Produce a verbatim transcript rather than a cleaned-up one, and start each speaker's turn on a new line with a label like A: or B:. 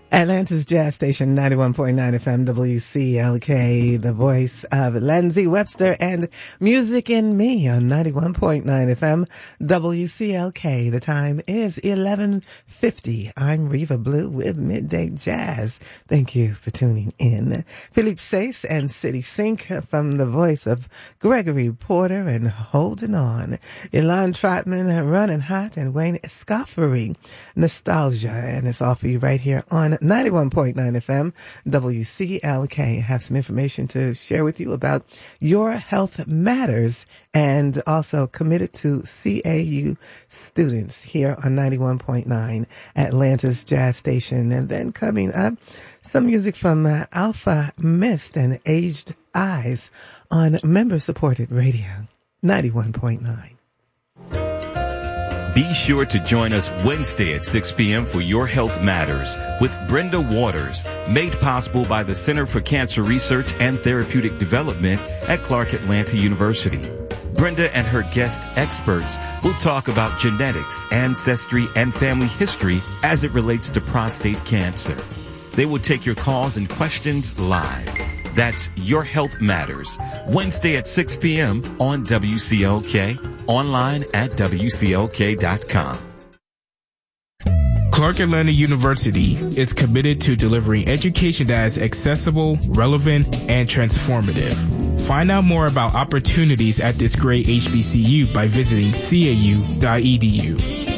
A: Atlanta's Jazz Station, ninety-one point nine F M, W C L K, the voice of Lindsay Webster, and Music in Me on ninety-one point nine F M, W C L K. The time is eleven fifty. I'm Reva Blue with Midday Jazz. Thank you for tuning in. Philippe Sace and City Sink from the voice of Gregory Porter and Holding On. Ilan Trotman, Running Hot, and Wayne Escoffery, Nostalgia. And it's all for you right here on ninety-one point nine F M, W C L K. I have some information to share with you about Your Health Matters, and also committed to C A U students here on ninety-one point nine, Atlanta's Jazz Station. And then coming up, some music from uh, Alpha Mist and Aged Eyes on member-supported radio, ninety-one point nine.
B: Be sure to join us Wednesday at six p.m. for Your Health Matters with Brenda Waters, made possible by the Center for Cancer Research and Therapeutic Development at Clark Atlanta University. Brenda and her guest experts will talk about genetics, ancestry, and family history as it relates to prostate cancer. They will take your calls and questions live. That's Your Health Matters, Wednesday at six p.m. on W C L K, online at W C L K dot com.
C: Clark Atlanta University is committed to delivering education that is accessible, relevant, and transformative. Find out more about opportunities at this great H B C U by visiting C A U dot E D U.